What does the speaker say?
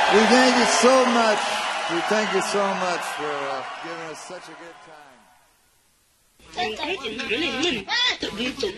We thank you so much. We thank you so much for giving us such a good time. 人睇见人嚟问，特别做